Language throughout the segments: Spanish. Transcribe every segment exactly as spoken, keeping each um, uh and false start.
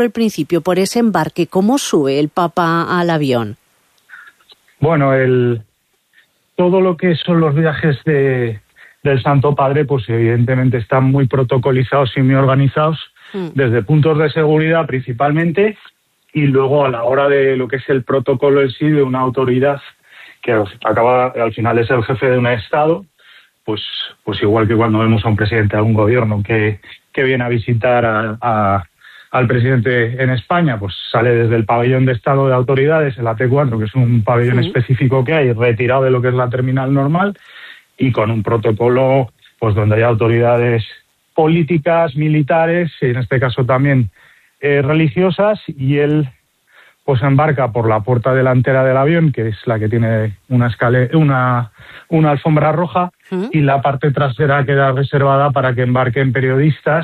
al principio, por ese embarque, ¿cómo sube el Papa al avión? Bueno, el, todo lo que son los viajes de, del Santo Padre, pues evidentemente están muy protocolizados y muy organizados, mm. desde puntos de seguridad principalmente, y luego a la hora de lo que es el protocolo en sí de una autoridad que acaba al final es el jefe de un Estado, pues, pues igual que cuando vemos a un presidente de un gobierno que, que viene a visitar a, a, al presidente en España, pues sale desde el pabellón de Estado de autoridades, el A T cuatro, que es un pabellón sí. específico que hay, retirado de lo que es la terminal normal, y con un protocolo pues donde hay autoridades políticas, militares, y en este caso también eh, religiosas, y él pues embarca por la puerta delantera del avión, que es la que tiene una escalera, una, una alfombra roja, ¿Mm? y la parte trasera queda reservada para que embarquen periodistas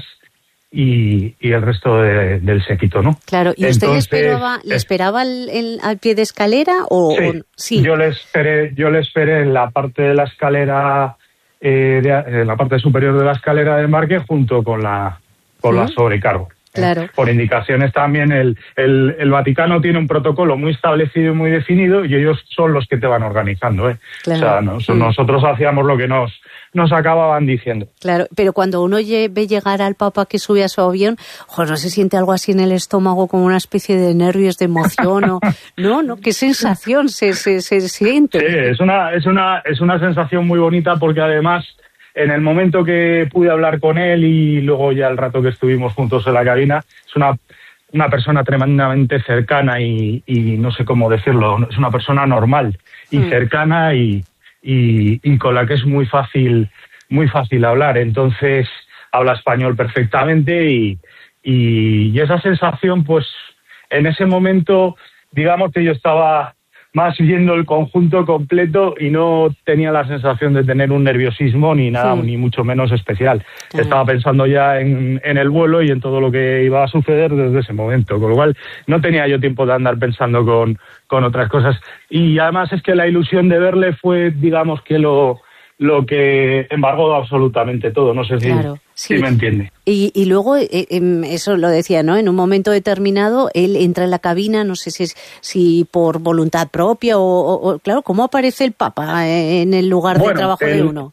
y, y el resto de, del séquito, ¿no? Claro, ¿y usted Entonces, le esperaba, le esperaba el, el, al pie de escalera o...? Sí, o, sí. Yo, le esperé, yo le esperé en la parte de la escalera, eh, de, en la parte superior de la escalera de embarque junto con la, con ¿Mm? la sobrecargo. Claro. Por indicaciones también, el, el, el Vaticano tiene un protocolo muy establecido y muy definido y ellos son los que te van organizando, ¿eh? Claro. O sea, nos, sí. nosotros hacíamos lo que nos, nos acababan diciendo. Claro, pero cuando uno ve llegar al Papa que sube a su avión, ojo, ¿no se siente algo así en el estómago como una especie de nervios, de emoción? O, no, no, ¿qué sensación se, se, se siente? Sí, es una, es, una, es una sensación muy bonita porque además... En el momento que pude hablar con él y luego ya el rato que estuvimos juntos en la cabina, es una, una persona tremendamente cercana y, y no sé cómo decirlo, es una persona normal y mm. cercana y, y, y con la que es muy fácil, muy fácil hablar. Entonces habla español perfectamente y, y, y esa sensación, pues en ese momento, digamos que yo estaba... más viendo el conjunto completo y no tenía la sensación de tener un nerviosismo ni nada, sí. ni mucho menos especial. Sí. Estaba pensando ya en, en el vuelo y en todo lo que iba a suceder desde ese momento, con lo cual no tenía yo tiempo de andar pensando con, con otras cosas. Y además es que la ilusión de verle fue, digamos, que lo, lo que embargó absolutamente todo. No sé si, claro, sí. si me entiende. Y, y luego, eh, eh, eso lo decía, ¿no? En un momento determinado, él entra en la cabina, no sé si es si por voluntad propia o, o, o claro, ¿cómo aparece el Papa en el lugar bueno, de trabajo el, de uno?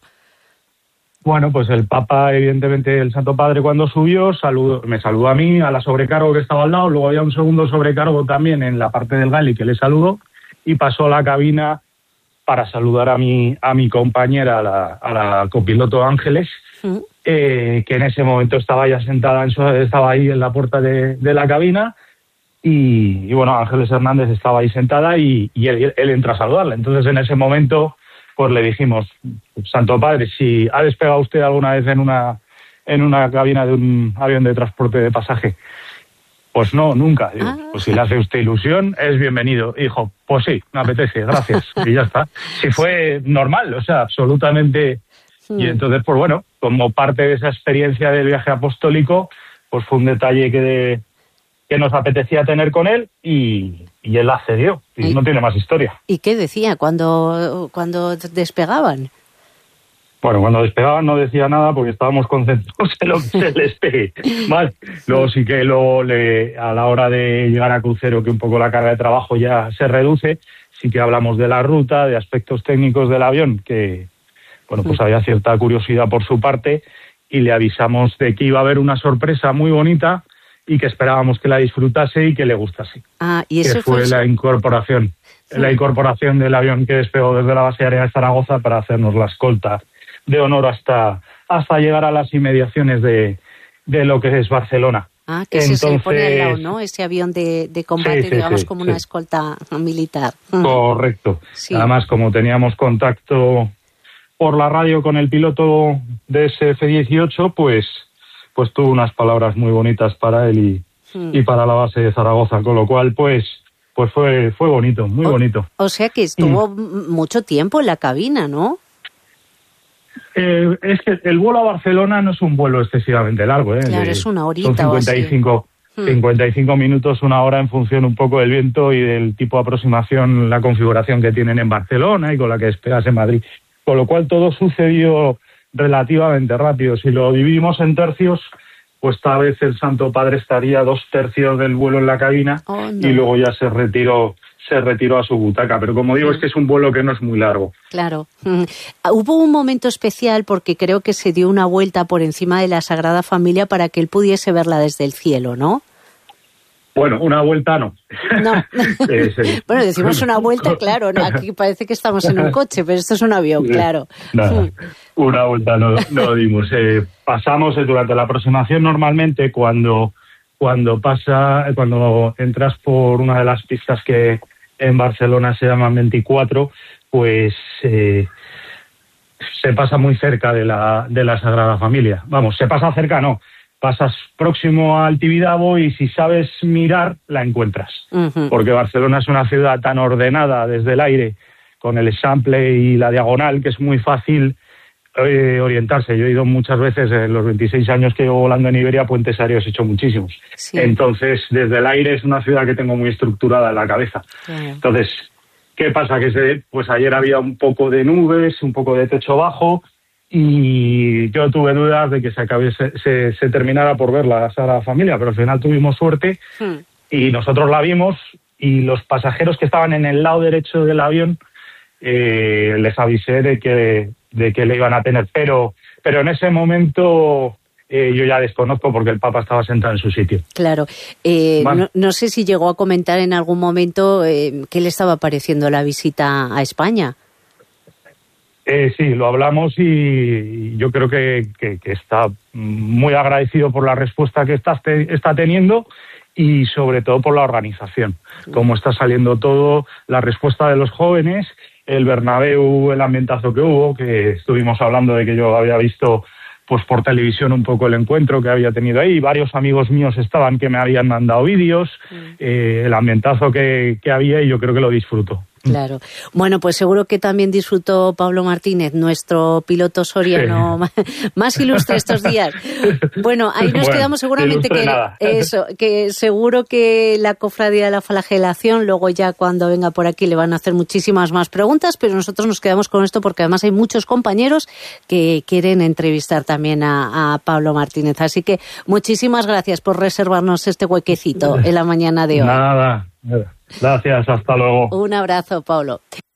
Bueno, pues el Papa, evidentemente, el Santo Padre cuando subió, saludó, me saludó a mí, a la sobrecargo que estaba al lado, luego había un segundo sobrecargo también en la parte del galley que le saludó y pasó a la cabina para saludar a mi, a mi compañera, a la, a la copiloto Ángeles, ¿Mm? eh, que en ese momento estaba ya sentada, en su, estaba ahí en la puerta de, de la cabina, y, y bueno, Ángeles Hernández estaba ahí sentada y, y él, él entra a saludarla. Entonces en ese momento pues le dijimos, Santo Padre, si ha despegado usted alguna vez en una, en una cabina de un avión de transporte de pasaje. Pues no, nunca. Digo, ah. Pues si le hace usted ilusión, es bienvenido. Y dijo, pues sí, me apetece, gracias. Y ya está. Si fue normal, o sea, absolutamente. Sí. Y entonces, pues bueno, como parte de esa experiencia del viaje apostólico, pues fue un detalle que, de, que nos apetecía tener con él y, y él accedió. Y, y no tiene más historia. ¿Y qué decía cuando, cuando despegaban? Bueno, cuando despegaban no decía nada porque estábamos concentrados en lo que se les pegue. Vale. Luego sí que luego le, a la hora de llegar a crucero, que un poco la carga de trabajo ya se reduce, sí que hablamos de la ruta, de aspectos técnicos del avión, que bueno, pues había cierta curiosidad por su parte, y le avisamos de que iba a haber una sorpresa muy bonita y que esperábamos que la disfrutase y que le gustase. Ah, y eso que fue, fue la incorporación, sí. la incorporación del avión que despegó desde la base aérea de Zaragoza para hacernos la escolta de honor hasta, hasta llegar a las inmediaciones de, de lo que es Barcelona. Ah, que Entonces, se pone al lado, ¿no? Ese avión de, de combate, sí, sí, digamos, sí, como sí. una escolta militar. Correcto. Sí. Además, como teníamos contacto por la radio con el piloto de ese F dieciocho, pues, pues tuvo unas palabras muy bonitas para él y, mm. y para la base de Zaragoza, con lo cual, pues, pues fue, fue bonito, muy o, bonito. O sea que estuvo mm. mucho tiempo en la cabina, ¿no? Eh, es que el vuelo a Barcelona no es un vuelo excesivamente largo, ¿eh? Claro, de, es una horita son cincuenta y cinco, o así. cincuenta y cinco minutos, una hora en función un poco del viento y del tipo de aproximación, la configuración que tienen en Barcelona y con la que despegas en Madrid. Con lo cual todo sucedió relativamente rápido. Si lo dividimos en tercios, pues tal vez el Santo Padre estaría dos tercios del vuelo en la cabina oh, no. y luego ya se retiró se retiró a su butaca. Pero como digo, mm. es que es un vuelo que no es muy largo. Claro. Mm. Hubo un momento especial porque creo que se dio una vuelta por encima de la Sagrada Familia para que él pudiese verla desde el cielo, ¿no? Bueno, una vuelta no. No. eh, sí. Bueno, decimos una vuelta, claro. ¿no? Aquí parece que estamos en un coche, pero esto es un avión, claro. Nada, mm. una vuelta no, no dimos. Eh, pasamos eh, durante la aproximación normalmente cuando, cuando pasa, cuando entras por una de las pistas que en Barcelona se llaman veinticuatro, pues eh, se pasa muy cerca de la, de la Sagrada Familia. Vamos, se pasa cerca, no. Pasas próximo al Tibidabo y si sabes mirar, la encuentras. Uh-huh. Porque Barcelona es una ciudad tan ordenada desde el aire, con el Eixample y la Diagonal, que es muy fácil eh, orientarse. Yo he ido muchas veces, en los veintiséis años que llevo volando en Iberia, puentes aéreos he hecho muchísimos. Sí. Entonces, desde el aire es una ciudad que tengo muy estructurada en la cabeza. Uh-huh. Entonces, ¿qué pasa? Que se, pues ayer había un poco de nubes, un poco de techo bajo, y yo tuve dudas de que se, acabe, se, se, se terminara por ver la Sagrada Familia, pero al final tuvimos suerte hmm. y nosotros la vimos, y los pasajeros que estaban en el lado derecho del avión eh, les avisé de que, de que le iban a tener, pero, pero en ese momento eh, yo ya desconozco porque el Papa estaba sentado en su sitio. Claro. Eh, bueno. no, no sé si llegó a comentar en algún momento eh, qué le estaba pareciendo la visita a España. Eh, sí, lo hablamos y yo creo que, que, que está muy agradecido por la respuesta que está, está teniendo y sobre todo por la organización. Cómo está saliendo todo, la respuesta de los jóvenes, el Bernabéu, el ambientazo que hubo, que estuvimos hablando de que yo había visto pues por televisión un poco el encuentro que había tenido ahí. Varios amigos míos estaban que me habían mandado vídeos, eh, el ambientazo que, que había, y yo creo que lo disfruto. Claro. Bueno, pues seguro que también disfrutó Pablo Martínez, nuestro piloto soriano sí. más ilustre estos días. Bueno, ahí nos bueno, quedamos seguramente que nada. eso, que seguro que la Cofradía de la Flagelación, luego ya cuando venga por aquí le van a hacer muchísimas más preguntas, pero nosotros nos quedamos con esto porque además hay muchos compañeros que quieren entrevistar también a, a Pablo Martínez. Así que muchísimas gracias por reservarnos este huequecito en la mañana de hoy. Nada, nada. Gracias, hasta luego. Un abrazo, Pablo.